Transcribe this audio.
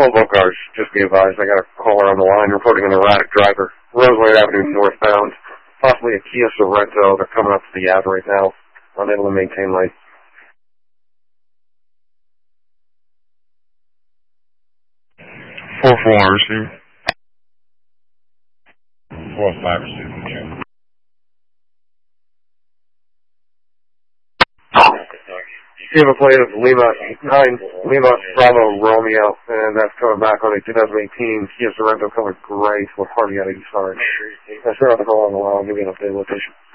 both cars, just be advised. I got a caller on the line reporting an erratic driver. Rosewood Avenue northbound. Possibly a Kia Sorento. They're coming up to the Ave right now. Unable to maintain light. 4-4 receiver. 4-5 receiver. Okay. You have a plate of Lima Bravo Romeo, and that's coming back on a 2018 Kia Sorento colored gray with Hardy at 80 stars. That's right on the call on the line. I'll give you an update location.